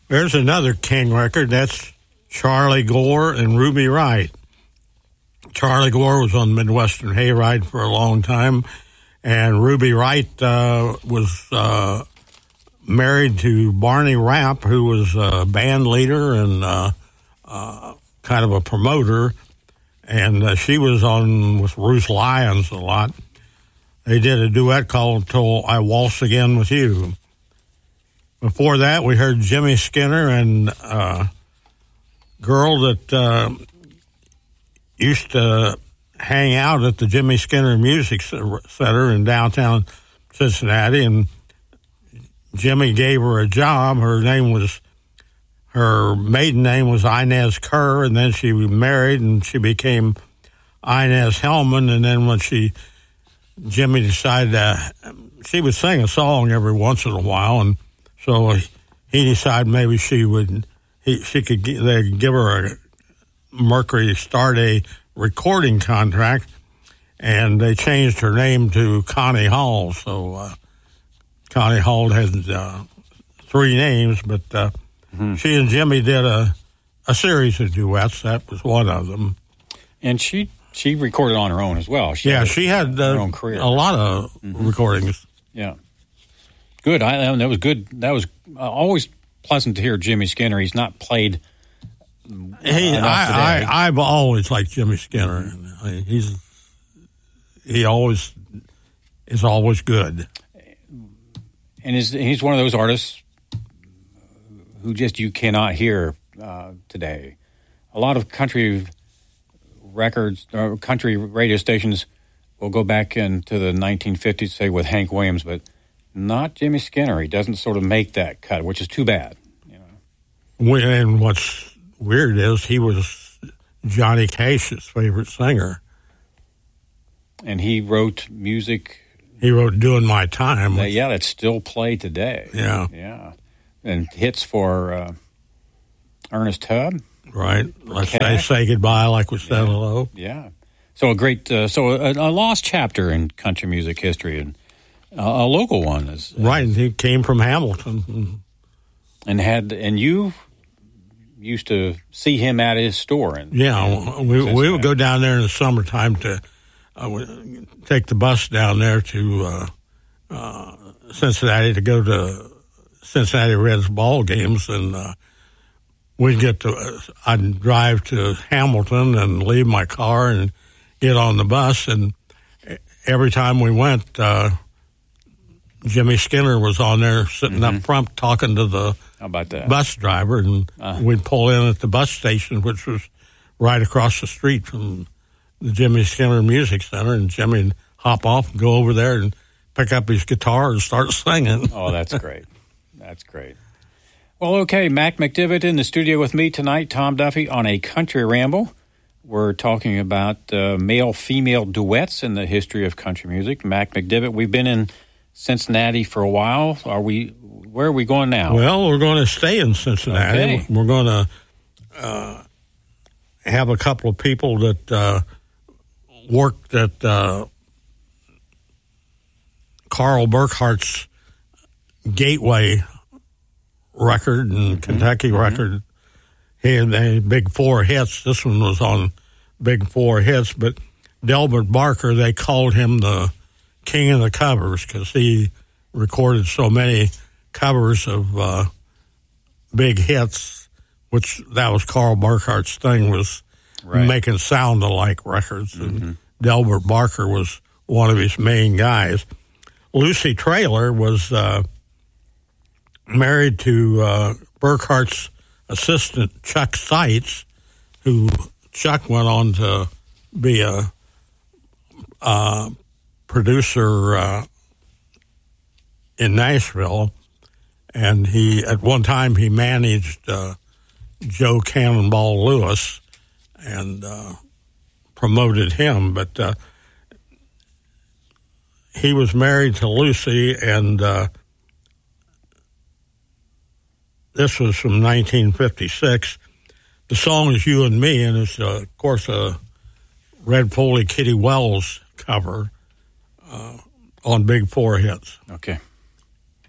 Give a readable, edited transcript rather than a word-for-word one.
There's another King record. That's Charlie Gore and Ruby Wright. Charlie Gore was on Midwestern Hayride for a long time, and Ruby Wright was married to Barney Rapp, who was a band leader and kind of a promoter, and she was on with Ruth Lyons a lot. They did a duet called "Till I Waltz Again with You." Before that, we heard Jimmy Skinner and a girl that used to hang out at the Jimmy Skinner Music Center in downtown Cincinnati, and Jimmy gave her a job. Her maiden name was Inez Kerr, and then she was married, and she became Inez Hellman. And then when Jimmy decided she would sing a song every once in a while, and so he decided maybe they could give her a Mercury Starday recording contract, and they changed her name to Connie Hall. So Connie Hall has 3 names, but she and Jimmy did a series of duets. That was one of them. And she recorded on her own as well. She had her own career. A lot of recordings. Yeah. Good. That was good. That was always pleasant to hear Jimmy Skinner. He's not played. I've always liked Jimmy Skinner. He always is always good. And he's one of those artists who just you cannot hear today. A lot of country records or country radio stations will go back into the 1950s, say with Hank Williams, but not Jimmy Skinner. He doesn't sort of make that cut, which is too bad. And what's weird is he was Johnny Cash's favorite singer. And he wrote music. He wrote "Doing My Time." That's still played today. Yeah. And hits for Ernest Tubb. Right. Let's say goodbye like we said hello. Yeah. So a great, a lost chapter in country music history, and a local one. Right. He came from Hamilton. And you used to see him at his store. We would go down there in the summertime to take the bus down there to Cincinnati to go to Cincinnati Reds ball games, and I'd drive to Hamilton and leave my car and get on the bus, and every time we went, Jimmy Skinner was on there sitting up front talking to the bus driver, and we'd pull in at the bus station, which was right across the street from the Jimmy Skinner Music Center, and Jimmy would hop off and go over there and pick up his guitar and start singing. Oh, that's great. That's great. Well, okay, Mac McDivitt in the studio with me tonight, Tom Duffy, on a country ramble. We're talking about male-female duets in the history of country music. Mac McDivitt, we've been in Cincinnati for a while. Where are we going now? Well, we're going to stay in Cincinnati. Okay. We're going to have a couple of people that worked at Carl Burkhart's Gateway record and Kentucky record. He had the Big Four hits. This one was on Big Four hits, but Delbert Barker, they called him the king of the covers because he recorded so many covers of big hits, which that was Carl Burkhart's thing, was making sound-alike records. And Delbert Barker was one of his main guys. Lucy Traylor was married to Burkhart's assistant, Chuck Seitz, who Chuck went on to be a producer in Nashville, and at one time he managed Joe Cannonball Lewis and promoted him, but he was married to Lucy, and this was from 1956. The song is "You and Me," and it's, of course, a Red Foley Kitty Wells cover on Big Four hits. Okay.